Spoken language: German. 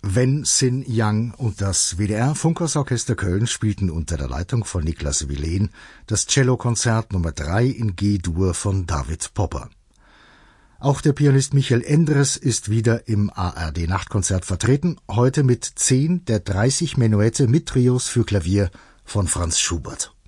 Wen Sin Yang und das WDR-Funkhausorchester Köln spielten unter der Leitung von Niklas Wilén das Cellokonzert Nummer 3 in G-Dur von David Popper. Auch der Pianist Michael Endres ist wieder im ARD-Nachtkonzert vertreten, heute mit 10 der 30 Menuette mit Trios für Klavier von Franz Schubert.